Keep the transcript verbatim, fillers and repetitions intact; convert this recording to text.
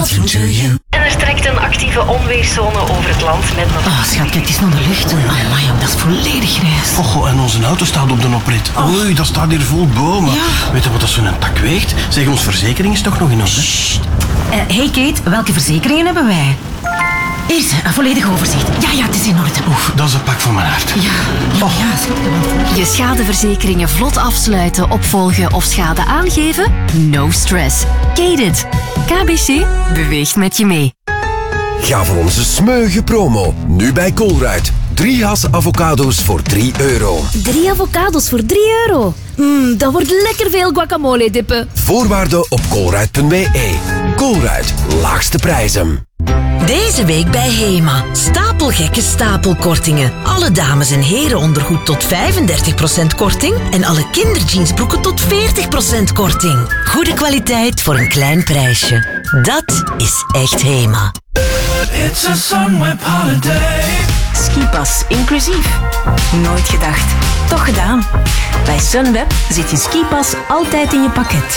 nothing to you. En er trekt een actieve onweerszone over het land met nog... Oh, schat, kijk eens naar de lucht. Amai, dat is volledig grijs. Oh, goh, en onze auto staat op de oprit. Oh. Oei, dat staat hier vol bomen. Ja. Weet je wat dat zo'n tak weegt? Zeg, ons verzekering is toch nog in orde? Sst. Uh, hey Kate, welke verzekeringen hebben wij? Hier, een volledig overzicht. Ja, ja, het is in orde. Oef, dat is een pak van mijn hart. Ja, ja, Oh. ja, schat, gewoon. Je schadeverzekeringen vlot afsluiten, opvolgen of schade aangeven? No stress. Kate it. K B C beweegt met je mee. Ga voor onze smeuïge promo. Nu bij Colruyt. Drie has avocado's voor drie euro. Drie avocados voor drie euro. Mmm, dat wordt lekker veel guacamole dippen. Voorwaarden op colruyt punt b e. Colruyt, laagste prijzen. Deze week bij Hema. Stapelgekke stapelkortingen. Alle dames- en herenondergoed tot vijfendertig procent korting. En alle kinderjeansbroeken tot veertig procent korting. Goede kwaliteit voor een klein prijsje. Dat is echt Hema. It's a Sunweb holiday. Skipas inclusief. Nooit gedacht. Toch gedaan. Bij Sunweb zit je skipas altijd in je pakket.